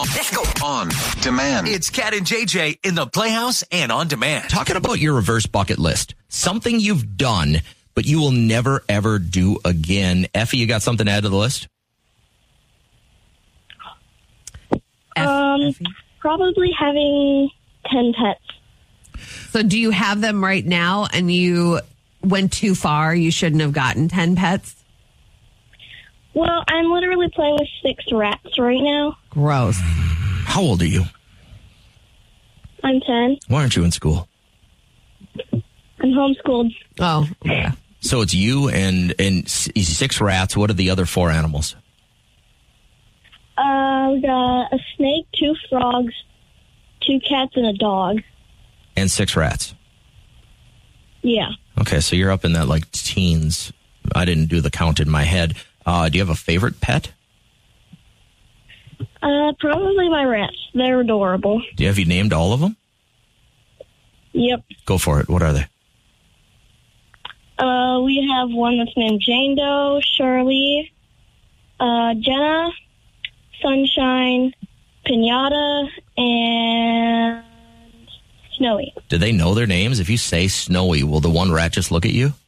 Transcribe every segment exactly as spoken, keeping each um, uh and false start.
Let's go. On demand. It's Cat and J J in the Playhouse and on demand. Talking about your reverse bucket list. Something you've done, but you will never, ever do again. Effie, you got something to add to the list? Um, probably having ten pets. So do you have them right now and you went too far? You shouldn't have gotten ten pets? Well, I'm literally playing with six rats right now. Gross. How old are you? I'm ten. Why aren't you in school? I'm homeschooled. Oh, yeah. So it's you and, and six rats. What are the other four animals? Uh, we got a snake, two frogs, two cats, and a dog. And six rats. Yeah. Okay, so you're up in that like teens. I didn't do the count in my head. Uh, do you have a favorite pet? Uh, probably my rats. They're adorable. Do you have you named all of them? Yep. Go for it. What are they? Uh, we have one that's named Jane Doe, Shirley, uh, Jenna, Sunshine, Pinata, and Snowy. Do they know their names? If you say Snowy, will the one rat just look at you?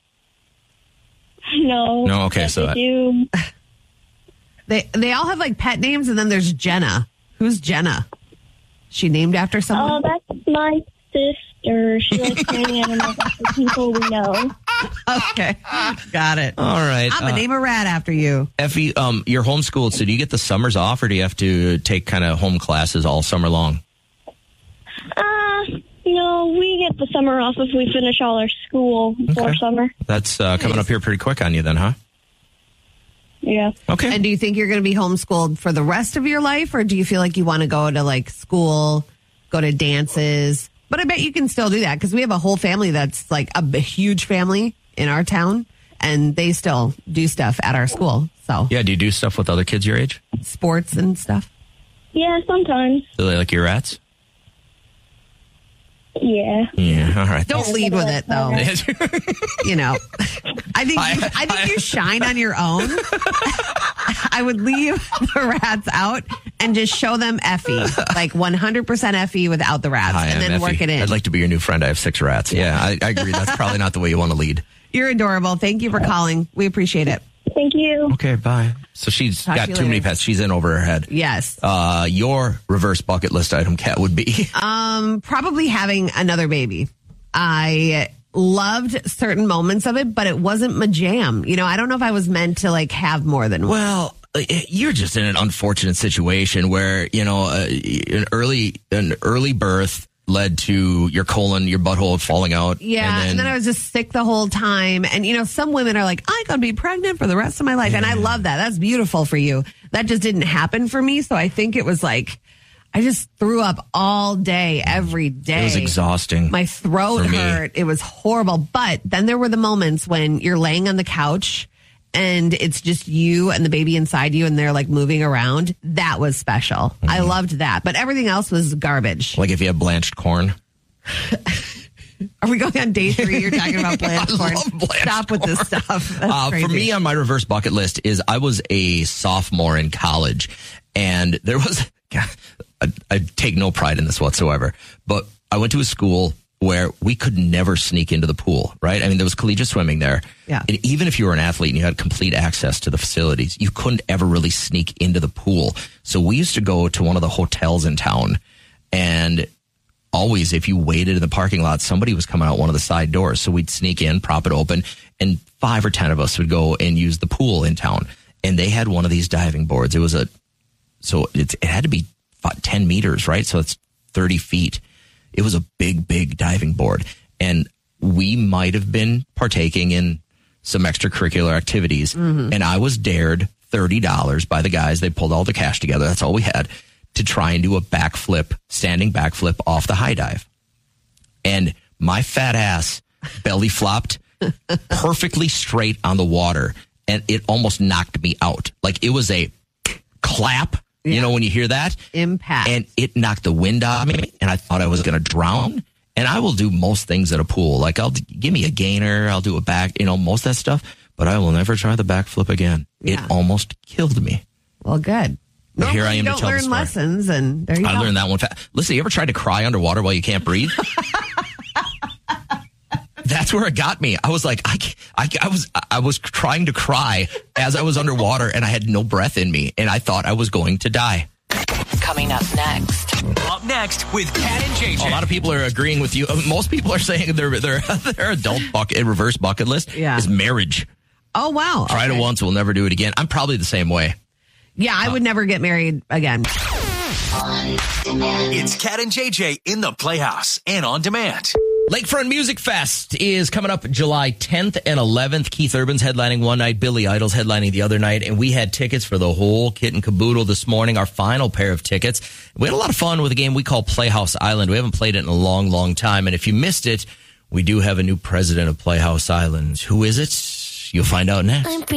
No. No, okay, so they do. They they all have like pet names, and then there's Jenna. Who's Jenna? She named after someone? Oh, that's my sister. She likes naming animals after people we know. Okay, got it. All right. I'm gonna uh, name a rat after you. Effie, um, you're homeschooled, so do you get the summers off, or do you have to take kind of home classes all summer long? Uh, no, we get the summer off if we finish all our school before okay. summer. That's uh, coming nice. up here pretty quick on you then, huh? Yeah. Okay. And do you think you're going to be homeschooled for the rest of your life, or do you feel like you want to go to like school, go to dances? But I bet you can still do that because we have a whole family that's like a, a huge family in our town, and they still do stuff at our school. So yeah, do you do stuff with other kids your age? Sports and stuff? Yeah, sometimes. Do they like your rats? Yeah. Yeah, all right. Don't lead with it, though. You know, I think I, you, I think I, you shine on your own. I would leave the rats out and just show them Effie, like one hundred percent Effie without the rats, Hi, and I'm then Effie. work it in. I'd like to be your new friend. I have six rats. Yeah, I, I agree. That's probably not the way you want to lead. You're adorable. Thank you for calling. We appreciate it. Thank you. Okay, bye. So she's Talk got to you too many later. pets. She's in over her head. Yes. Uh, your reverse bucket list item, Kat, would be? Um, probably having another baby. I loved certain moments of it, but it wasn't my jam. You know, I don't know if I was meant to like have more than one. Well, you're just in an unfortunate situation where, you know, uh, an early an early birth led to your colon, your butthole falling out. Yeah, And then, and then I was just sick the whole time. And, you know, some women are like, I could be pregnant for the rest of my life. And I love that. That's beautiful for you. That just didn't happen for me. So I think it was like, I just threw up all day, every day. It was exhausting. My throat for me. hurt. It was horrible. But then there were the moments when you're laying on the couch and it's just you and the baby inside you and they're like moving around. That was special. Mm-hmm. I loved that. But everything else was garbage. Like if you have blanched corn. Are we going on day three? You're talking about blanched corn. blanched Stop with corn. this stuff. That's Uh, crazy. for me, on my reverse bucket list is I was a sophomore in college, and there was, I, I take no pride in this whatsoever, but I went to a school where we could never sneak into the pool, right? I mean, there was collegiate swimming there. Yeah. And even if you were an athlete and you had complete access to the facilities, you couldn't ever really sneak into the pool. So we used to go to one of the hotels in town, and always, if you waited in the parking lot, somebody was coming out one of the side doors. So we'd sneak in, prop it open, and five or ten of us would go and use the pool in town. And they had one of these diving boards. It was a, so it's, it had to be ten meters, right? So it's thirty feet. It was a big, big diving board. And we might have been partaking in some extracurricular activities. Mm-hmm. And I was dared thirty dollars by the guys. They pulled all the cash together. That's all we had, to try and do a backflip, standing backflip off the high dive. And my fat ass belly flopped perfectly straight on the water, and it almost knocked me out. Like it was a clap, yeah. You know, when you hear that? Impact. And it knocked the wind out of me, and I thought I was going to drown. And I will do most things at a pool. Like I'll give me a gainer, I'll do a back, you know, most of that stuff, but I will never try the backflip again. Yeah. It almost killed me. Well, good. But Normally here I am you to don't tell the learn story. lessons, and there you I go. learned that one. Fa- Listen, you ever tried to cry underwater while you can't breathe? That's where it got me. I was like, I, can't- I, I was, I was trying to cry as I was underwater, and I had no breath in me, and I thought I was going to die. Coming up next. Up next with Cat and J J. A lot of people are agreeing with you. Most people are saying their their their adult bucket reverse bucket list Yeah. is marriage. Oh, wow. Tried Okay. it once, we'll never do it again. I'm probably the same way. Yeah, I would never get married again. It's Cat and J J in the Playhouse and on demand. Lakefront Music Fest is coming up July tenth and eleventh. Keith Urban's headlining one night, Billy Idol's headlining the other night, and we had tickets for the whole kit and caboodle this morning, our final pair of tickets. We had a lot of fun with a game we call Playhouse Island. We haven't played it in a long, long time, and if you missed it, we do have a new president of Playhouse Island. Who is it? You'll find out next.